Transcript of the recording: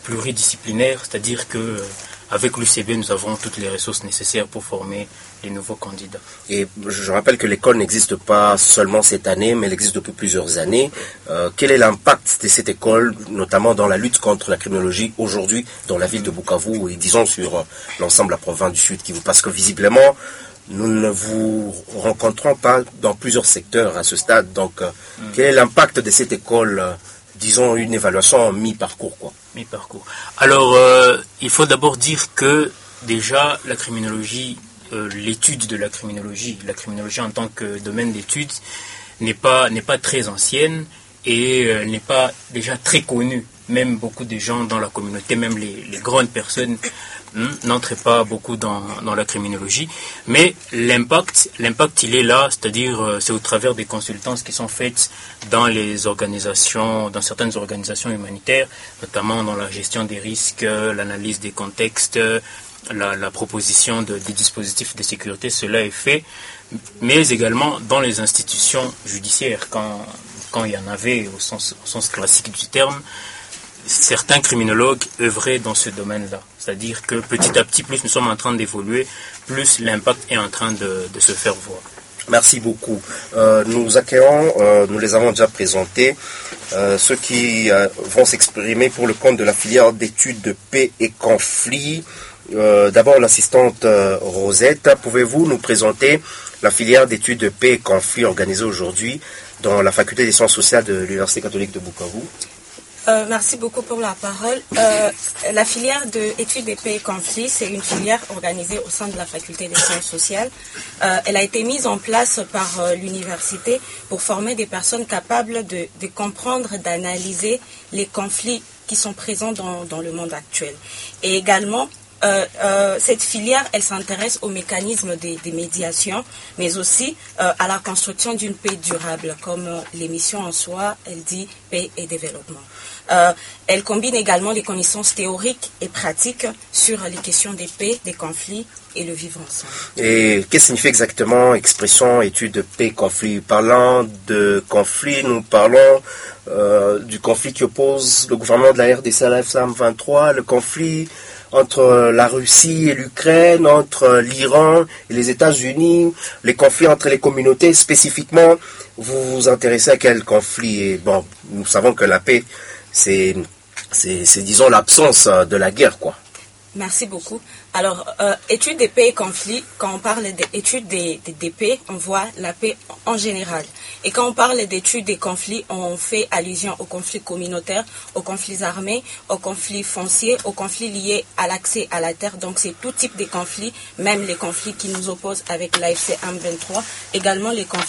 pluridisciplinaire, c'est-à-dire que avec l'UCB, nous avons toutes les ressources nécessaires pour former les nouveaux candidats. Et je rappelle que l'école n'existe pas seulement cette année, mais elle existe depuis plusieurs années. Quel est l'impact de cette école, notamment dans la lutte contre la criminologie aujourd'hui dans la ville de Bukavu et disons sur l'ensemble de la province du Sud Kivu? Parce que visiblement, nous ne vous rencontrons pas dans plusieurs secteurs à ce stade. Donc, quel est l'impact de cette école, disons une évaluation mi-parcours, quoi? Mi-parcours. Alors, il faut d'abord dire que déjà la criminologie, l'étude de la criminologie en tant que domaine d'étude n'est pas très ancienne et n'est pas déjà très connue. Même beaucoup de gens dans la communauté, même les grandes personnes n'entrent pas beaucoup dans la criminologie. Mais l'impact il est là, c'est-à-dire c'est au travers des consultances qui sont faites dans certaines organisations humanitaires, notamment dans la gestion des risques, l'analyse des contextes, la proposition des dispositifs de sécurité. Cela est fait, mais également dans les institutions judiciaires, quand il y en avait au sens classique du terme. Certains criminologues œuvraient dans ce domaine-là. C'est-à-dire que petit à petit, plus nous sommes en train d'évoluer, plus l'impact est en train de se faire voir. Merci beaucoup. Nous accueillons, nous les avons déjà présentés, ceux qui vont s'exprimer pour le compte de la filière d'études de paix et conflits. D'abord, l'assistante Rosette, pouvez-vous nous présenter la filière d'études de paix et conflits organisée aujourd'hui dans la faculté des sciences sociales de l'Université catholique de Bukavu? Merci beaucoup pour la parole. La filière d'études des paix et conflits, c'est une filière organisée au sein de la faculté des sciences sociales. Elle a été mise en place par l'université pour former des personnes capables de comprendre, d'analyser les conflits qui sont présents dans le monde actuel. Et également, cette filière, elle s'intéresse aux mécanismes des médiations, mais aussi à la construction d'une paix durable, comme l'émission en soi, elle dit paix et développement. Elle combine également des connaissances théoriques et pratiques sur les questions des paix, des conflits et le vivre ensemble. Et qu'est-ce que signifie exactement expression étude de paix, conflit? Parlant de conflit, nous parlons du conflit qui oppose le gouvernement de la RDC à la FSAM-23, le conflit entre la Russie et l'Ukraine, entre l'Iran et les États-Unis, les conflits entre les communautés. Spécifiquement, vous vous intéressez à quel conflit? Et bon, nous savons que la paix, c'est disons l'absence de la guerre, quoi. Merci beaucoup. Alors, études des paix et conflits, quand on parle d'études des paix, on voit la paix en général. Et quand on parle d'études des conflits, on fait allusion aux conflits communautaires, aux conflits armés, aux conflits fonciers, aux conflits liés à l'accès à la terre. Donc, c'est tout type de conflits, même les conflits qui nous opposent avec l'AFC M23, également les conflits